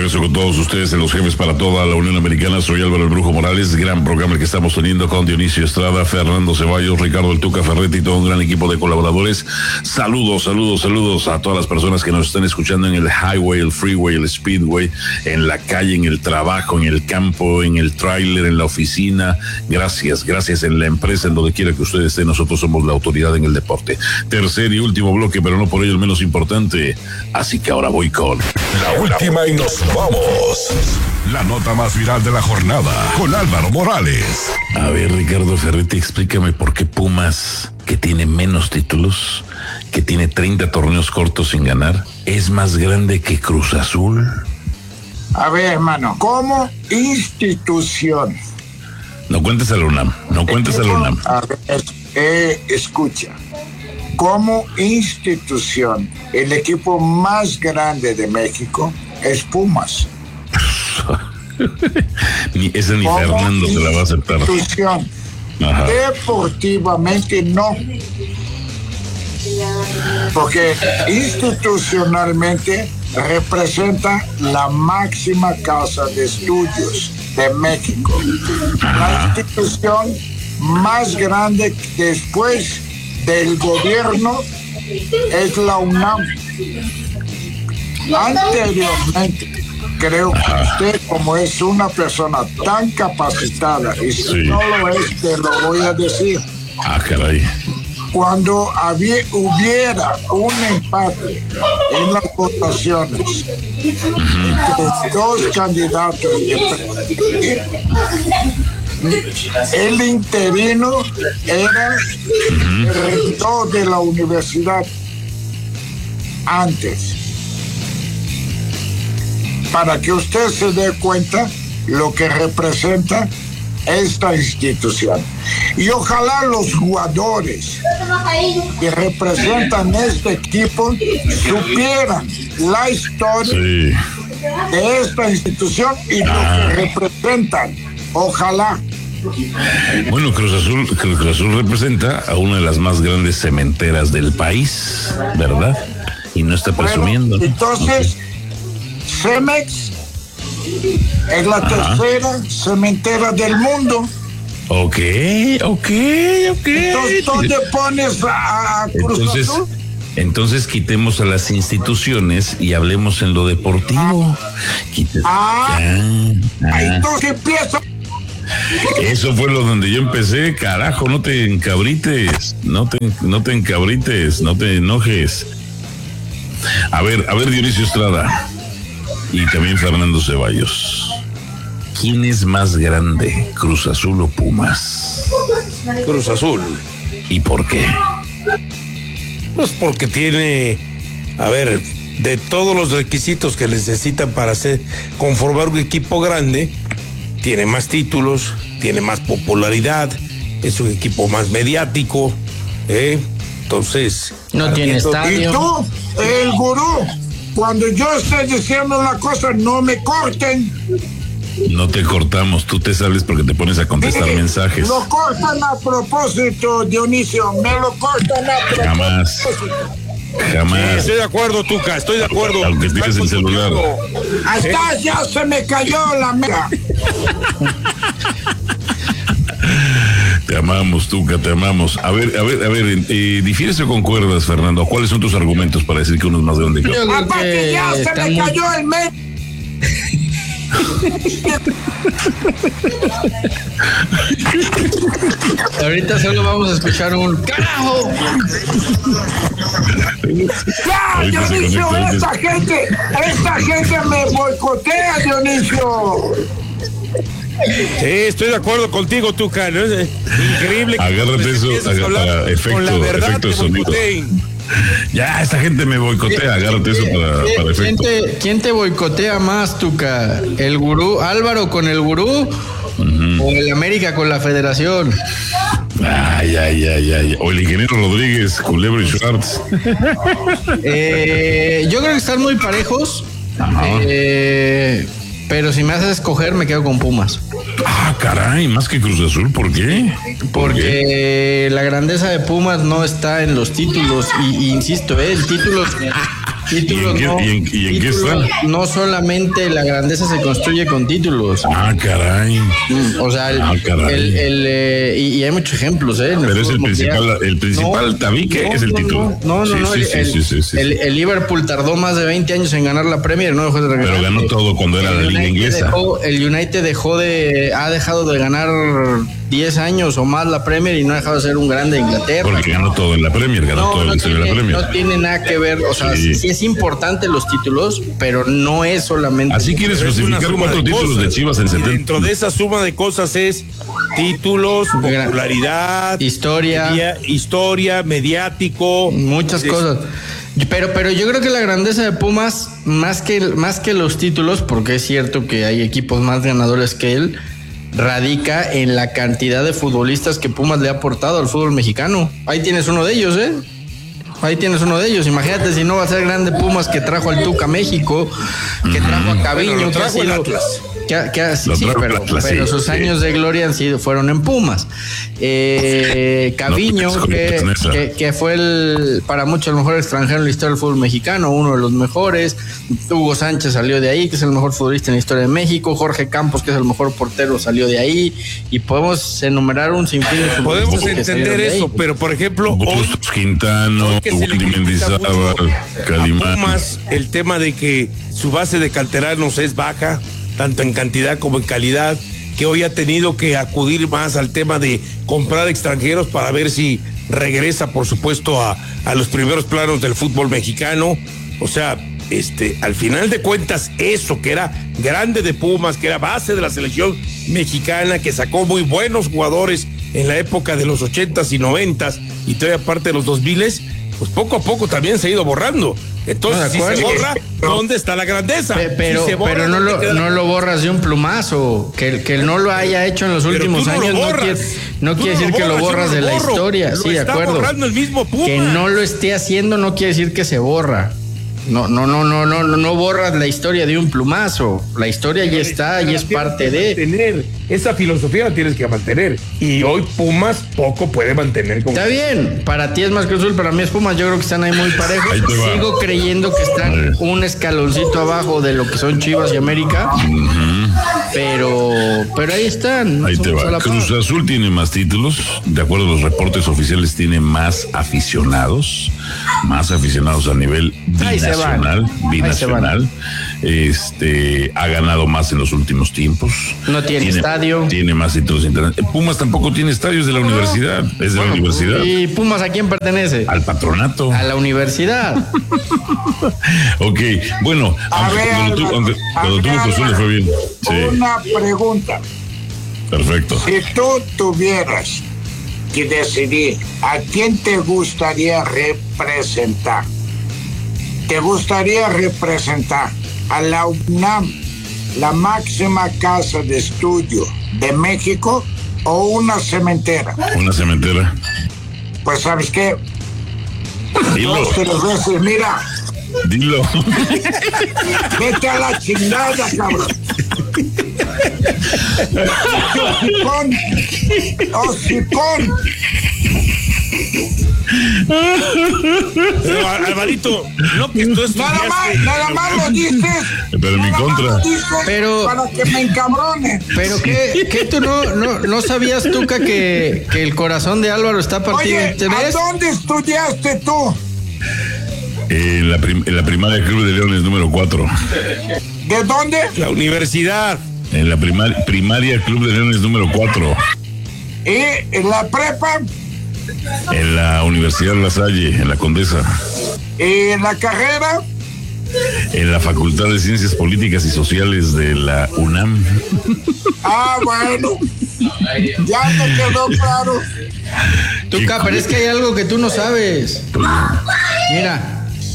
regreso con todos ustedes en Los Jefes para toda la Unión Americana. Soy Álvaro el Brujo Morales. Gran programa que estamos teniendo con Dionisio Estrada, Fernando Ceballos, Ricardo el Tuca Ferretti y todo un gran equipo de colaboradores. Saludos a todas las personas que nos están escuchando en el highway, el freeway, el speedway, en la calle, en el trabajo, en el campo, en el tráiler, en la oficina. Gracias en la empresa, en donde quiera que ustedes estén. Nosotros somos la autoridad en el deporte. Tercer y último bloque, pero no por ello el menos importante. Así que ahora voy con la última y nos vamos. La nota más viral de la jornada con Álvaro Morales. A ver, Ricardo Ferretti, explícame por qué Pumas, que tiene menos títulos, que tiene 30 torneos cortos sin ganar, es más grande que Cruz Azul. A ver, hermano, como institución. No cuentes a la UNAM, A ver, escucha. Como institución, el equipo más grande de México es Pumas. Ni Fernando se la va a aceptar. Institución. Deportivamente no. Porque institucionalmente representa la máxima casa de estudios de México. La institución más grande después del gobierno es la UNAM. Anteriormente, creo que usted, como es una persona tan capacitada, y si no lo es, te lo voy a decir. Caray. Cuando hubiera un empate en las votaciones de dos candidatos el interino era el rector de la universidad antes, para que usted se dé cuenta lo que representa esta institución. Y ojalá los jugadores que representan este equipo supieran la historia de esta institución y lo que representan. Ojalá. Bueno, Cruz Azul representa a una de las más grandes cementeras del país, ¿verdad? Y no está presumiendo. Bueno, entonces, Cemex es la tercera cementera del mundo. Ok. Entonces, ¿dónde pones a Cruz Azul? Entonces quitemos a las instituciones y hablemos en lo deportivo. Entonces empieza. Eso fue lo donde yo empecé, carajo, no te encabrites, no te encabrites, no te enojes. A ver, Dionisio Estrada y también Fernando Ceballos. ¿Quién es más grande, Cruz Azul o Pumas? Cruz Azul. ¿Y por qué? Pues porque tiene, de todos los requisitos que necesitan para conformar un equipo grande, tiene más títulos, tiene más popularidad, es un equipo más mediático, entonces... No tiene estadio. Y tú, el gurú, cuando yo esté diciendo la cosa, no me corten. No te cortamos, tú te sales porque te pones a contestar mensajes. Lo cortan a propósito, Dionisio, me lo cortan a propósito. Jamás. Sí, estoy de acuerdo, Tuca, estoy de acuerdo. Aunque tienes el celular. Hasta ya se me cayó la mega. Te amamos, Tuca, te amamos. A ver, ¿difieres o concuerdas, Fernando? ¿Cuáles son tus argumentos para decir que uno es más grande que otro? Aparte ya se me cayó el mes. Ahorita solo vamos a escuchar un ¡carajo! ¡Ya, Dionisio! Esta gente me boicotea, Dionisio. Sí, estoy de acuerdo contigo, Tuca, ¿no? Es increíble que agárrate eso para efecto de sonido. Ya, esta gente me boicotea, agárrate eso para efecto. ¿Quién te boicotea más, Tuca? ¿El gurú Álvaro con el gurú? ¿O el América con la Federación? Ay. O el ingeniero Rodríguez, Culebro y Schwartz. Yo creo que están muy parejos. Pero si me haces escoger, me quedo con Pumas. Ah, caray, más que Cruz Azul, ¿por qué? Porque la grandeza de Pumas no está en los títulos, y insisto, el títulos ¿Y en qué está? No solamente la grandeza se construye con títulos. Ah, caray. O sea, y hay muchos ejemplos, Pero es el principal tabique es el título. No. El Liverpool tardó más de 20 años en ganar la Premier, no dejó de ganar. Pero ganó todo cuando era la liga inglesa. El United ha dejado de ganar 10 años o más la Premier y no ha dejado de ser un grande de Inglaterra. Porque ganó todo en la Premier, todo en la Premier. No tiene nada que ver, o sea, sí es importante los títulos, pero no es solamente. Así quieres justificar 4 títulos de Chivas en 70. Dentro de esa suma de cosas es títulos, popularidad, historia, mediático, muchas cosas. Pero yo creo que la grandeza de Pumas, más que los títulos, porque es cierto que hay equipos más ganadores que él, radica en la cantidad de futbolistas que Pumas le ha aportado al fútbol mexicano. Ahí tienes uno de ellos, Imagínate si no va a ser grande Pumas, que trajo al Tuca a México, que trajo a Caviño, que ha sido Atlas. Pero sus años de gloria fueron en Pumas. Caviño, que fue para muchos el mejor extranjero en la historia del fútbol mexicano, uno de los mejores. Hugo Sánchez salió de ahí, que es el mejor futbolista en la historia de México. Jorge Campos, que es el mejor portero, salió de ahí. Y podemos enumerar un sinfín de futbolistas. Podemos entender eso, pero por ejemplo, Bustos Quintano, Wendy Mendizábal, Calimán. Pumas, el tema de que su base de canteranos es baja, tanto en cantidad como en calidad, que hoy ha tenido que acudir más al tema de comprar extranjeros para ver si regresa, por supuesto, a los primeros planos del fútbol mexicano. O sea, al final de cuentas, eso que era grande de Pumas, que era base de la selección mexicana, que sacó muy buenos jugadores en la época de los 80s y 90s y todavía parte de los 2000s, pues poco a poco también se ha ido borrando. Entonces, si se borra, ¿dónde está la grandeza? Pero no lo borras de un plumazo. Que no lo haya hecho en los últimos años no quiere decir que lo borras de la historia. Sí, de acuerdo. Borrando el mismo Puma. Que no lo esté haciendo no quiere decir que se borra. No borras la historia de un plumazo. La historia ya está y es parte de. Esa filosofía la tienes que mantener. Y hoy Pumas poco puede mantener. Está bien, para ti es más Cruz Azul, para mí es Pumas. Yo creo que están ahí muy parejos. Sigo creyendo que están un escaloncito abajo de lo que son Chivas y América. Pero ahí están. Ahí te va. Cruz Azul tiene más títulos. De acuerdo a los reportes oficiales, tiene más aficionados a nivel binacional. Ha ganado más en los últimos tiempos. No tiene estadio. Tiene más títulos internacionales. Pumas tampoco tiene estadios de la universidad. Es de la universidad. ¿Y Pumas a quién pertenece? Al patronato. A la universidad. Ok, bueno, cuando tuvo Cruz Azul le fue bien. Sí. Una pregunta. Perfecto. Si tú tuvieras que decidir a quién te gustaría representar, ¿te gustaría representar a la UNAM, la máxima casa de estudio de México, o una cementera? Una cementera. Pues ¿sabes qué? Dilo. 2 3 veces, mira. Dilo. Vete a la chingada, cabrón. Hocicón. Pero, Alvarito, no que tú estudiaste. Nada más lo dices. Pero en mi contra. Pero para que me encabrone. Pero ¿qué tú no sabías, Tuca, que el corazón de Álvaro está partido en 3? ¿A dónde estudiaste tú? En la primaria Club de Leones número 4. ¿De dónde? La universidad. En la primaria Club de Leones número 4. ¿Y en la prepa? En la Universidad La Salle, en la Condesa. ¿Y en la carrera? En la Facultad de Ciencias Políticas y Sociales de la UNAM. Ah, bueno. Ya me quedó claro. Tuca, pero es que hay algo que tú no sabes. Mira.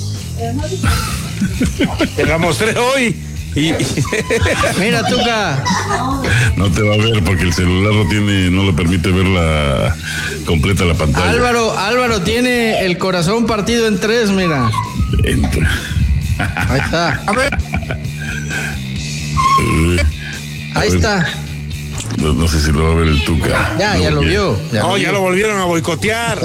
Te la mostré hoy. Mira, Tuca. No te va a ver porque el celular no le permite ver completa la pantalla. Álvaro tiene el corazón partido en 3, mira. Ahí está. A ver. Ahí está. No sé si lo va a ver el Tuca. Ya lo vio. Ya lo volvieron a boicotear.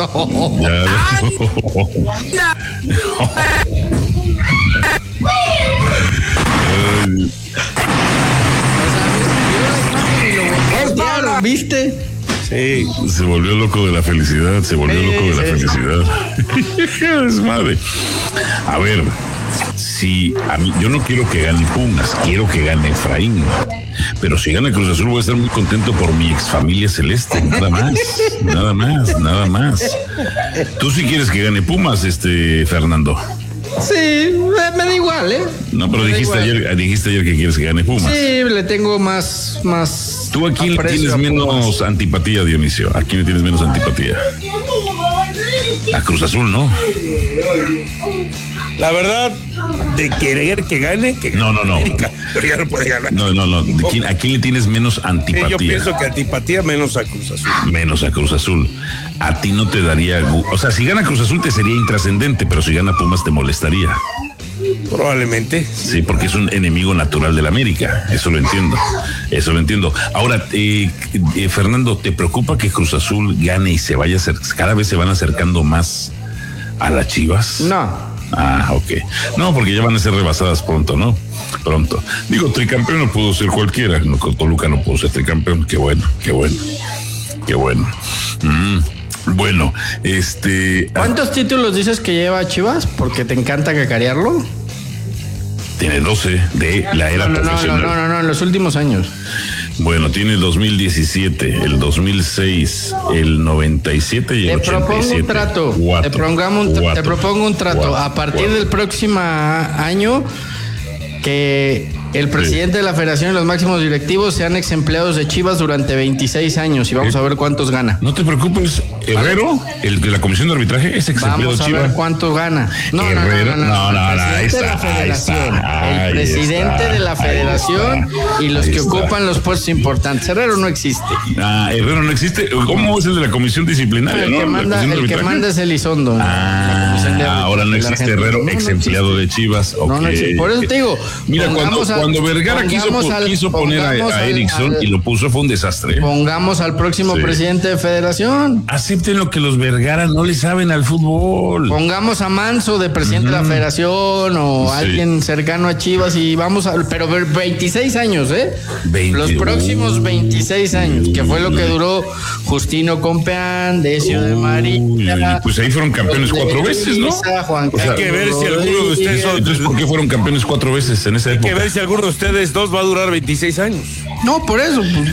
¿Viste? Sí. Se volvió loco de la felicidad, Es madre. A ver, yo no quiero que gane Pumas, quiero que gane Efraín. Pero si gana Cruz Azul voy a estar muy contento por mi exfamilia celeste, nada más. Tú sí quieres que gane Pumas, Fernando. Sí, me da igual, ¿eh? No, pero dijiste ayer que quieres que gane Pumas. Sí, le tengo más. ¿Tú a quién le tienes menos antipatía, Dionisio? ¿A quién le tienes menos antipatía? A Cruz Azul, ¿no? La verdad, de querer que gane, No. Pero ya no puede ganar. No. ¿A quién le tienes menos antipatía? Yo pienso que antipatía menos a Cruz Azul. Menos a Cruz Azul. A ti no te daría... O sea, si gana Cruz Azul te sería intrascendente, pero si gana Pumas te molestaría. Probablemente. Sí, porque es un enemigo natural del América. Eso lo entiendo. Ahora, Fernando, ¿te preocupa que Cruz Azul gane y cada vez se van acercando más a las Chivas? No. Ah, ok. No, porque ya van a ser rebasadas pronto, ¿no? Pronto. Digo, tricampeón no pudo ser cualquiera. No, con Toluca no pudo ser tricampeón. Qué bueno. Bueno, ¿Cuántos títulos dices que lleva Chivas? Porque te encanta cacarearlo. Tiene 12 de la era profesional. No, en los últimos años. Bueno, tiene el 2017, el 2006, el 97 y el 87. Te propongo un trato. A partir del próximo año, que el presidente de la federación y los máximos directivos sean ex empleados de Chivas durante 26 años y vamos a ver cuántos gana. No te preocupes, Herrero, el de la comisión de arbitraje, es ex empleado de Chivas. Vamos a ver cuánto gana. No, ahí está. El presidente de la federación y los que ocupan los puestos importantes. Herrero no existe. Herrero no existe. ¿Cómo es el de la comisión disciplinaria? El que manda es Elizondo. Ahora no existe Herrero, ex empleado de Chivas. No existe. Por eso te digo, mira, cuando Vergara quiso poner a Erickson y lo puso, fue un desastre. Pongamos al próximo presidente de federación. Acepten lo que los Vergara no le saben al fútbol. Pongamos a Manso de presidente de la federación o alguien cercano a Chivas y pero 26 años, los próximos 26 años, que fue lo que duró Justino Compeán, Decio de María. Pues ahí fueron campeones 4 veces, ¿no? Hay que ver si alguno de ustedes... Entonces, ¿por qué fueron campeones 4 veces en esa época? Hay que ver si alguno de ustedes dos va a durar 26 años. No, por eso. Yo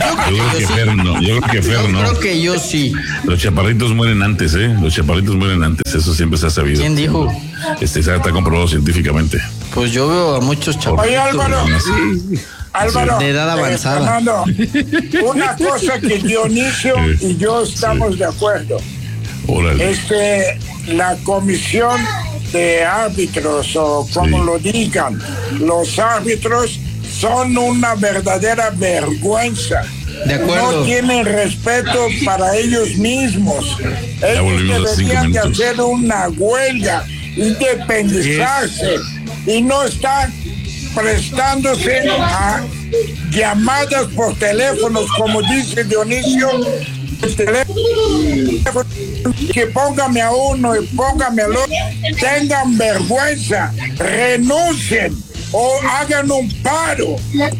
creo que yo sí. Los chaparritos mueren antes, eso siempre se ha sabido. ¿Quién dijo? Está comprobado científicamente. Pues yo veo a muchos chaparritos. Oye, Álvaro, de edad avanzada. Fernando, una cosa que Dionisio y yo estamos de acuerdo. Órale. La comisión de árbitros, o como lo digan, los árbitros son una verdadera vergüenza. De acuerdo. No tienen respeto para ellos mismos. Ellos deberían de hacer una huelga, independizarse, y no están prestándose a llamadas por teléfonos, como dice Dionisio. Que póngame a uno y póngame al otro. Tengan vergüenza, renuncien o hagan un paro.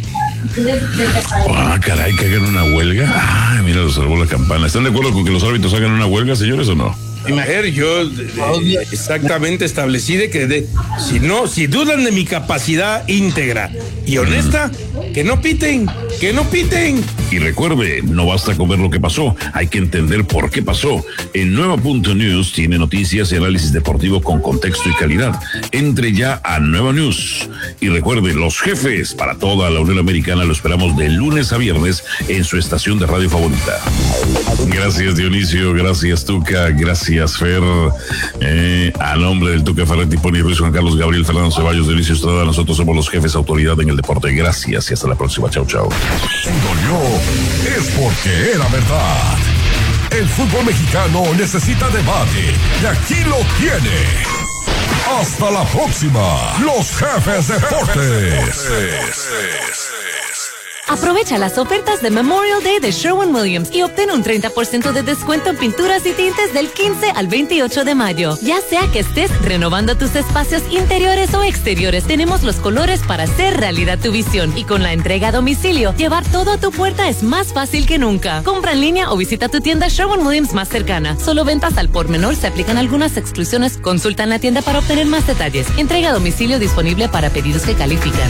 Caray, que hagan una huelga. Mira, los salvó la campana. ¿Están de acuerdo con que los árbitros hagan una huelga, señores, o no? Yo exactamente establecí de que si dudan de mi capacidad íntegra y honesta, que no piten. Y recuerde, no basta con ver lo que pasó, hay que entender por qué pasó. En Nueva.News tiene noticias y análisis deportivo con contexto y calidad. Entre ya a Nueva News. Y recuerde, los jefes para toda la Unión Americana lo esperamos de lunes a viernes en su estación de radio favorita. Gracias, Dionisio, gracias, Tuca, gracias, Fer. A nombre del Tuca Ferretti, Pony Ruiz, Juan Carlos Gabriel, Fernando Ceballos, Dionisio Estrada, nosotros somos los jefes autoridad en el deporte. Gracias y hasta la próxima. Chau. Si dolió, es porque era verdad. El fútbol mexicano necesita debate y aquí lo tiene. Hasta la próxima, los jefes deportes. Aprovecha las ofertas de Memorial Day de Sherwin-Williams y obtén un 30% de descuento en pinturas y tintes del 15 al 28 de mayo. Ya sea que estés renovando tus espacios interiores o exteriores, tenemos los colores para hacer realidad tu visión. Y con la entrega a domicilio, llevar todo a tu puerta es más fácil que nunca. Compra en línea o visita tu tienda Sherwin-Williams más cercana. Solo ventas al por menor, se aplican algunas exclusiones. Consulta en la tienda para obtener más detalles. Entrega a domicilio disponible para pedidos que califican.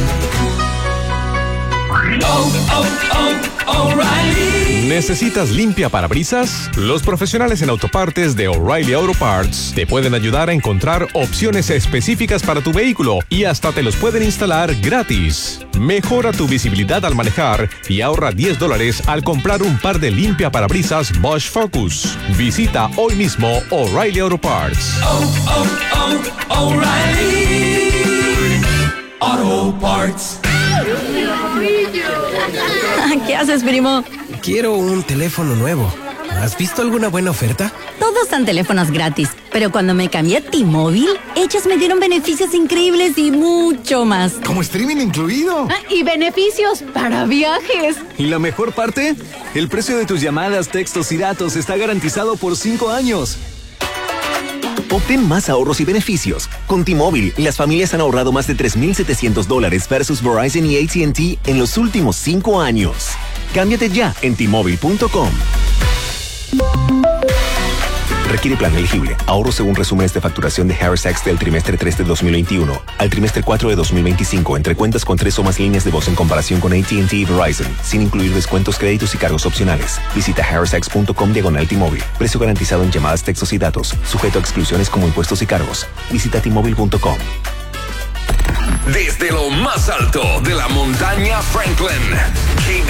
O'Reilly. ¿Necesitas limpia parabrisas? Los profesionales en autopartes de O'Reilly Auto Parts te pueden ayudar a encontrar opciones específicas para tu vehículo y hasta te los pueden instalar gratis. Mejora tu visibilidad al manejar y ahorra $10 al comprar un par de limpia parabrisas Bosch Focus. Visita hoy mismo O'Reilly Auto Parts. O'Reilly Auto Parts. ¿Qué haces, primo? Quiero un teléfono nuevo. ¿Has visto alguna buena oferta? Todos son teléfonos gratis, pero cuando me cambié a T-Mobile, ellos me dieron beneficios increíbles y mucho más. ¿Como streaming incluido? Y beneficios para viajes. ¿Y la mejor parte? El precio de tus llamadas, textos y datos está garantizado por 5 años. Obtén más ahorros y beneficios. Con T-Mobile, las familias han ahorrado más de $3,700 versus Verizon y AT&T en los últimos 5 años. Cámbiate ya en T-Mobile.com. Requiere plan elegible. Ahorro según resúmenes de facturación de Harris Sacks del trimestre 3 de 2021 al trimestre 4 de 2025 entre cuentas con 3 o más líneas de voz en comparación con AT&T y Verizon, sin incluir descuentos, créditos y cargos opcionales. Visita harrissax.com/T-Mobile. Precio garantizado en llamadas, textos y datos. Sujeto a exclusiones como impuestos y cargos. Visita T-Mobile.com. Desde lo más alto de la montaña Franklin,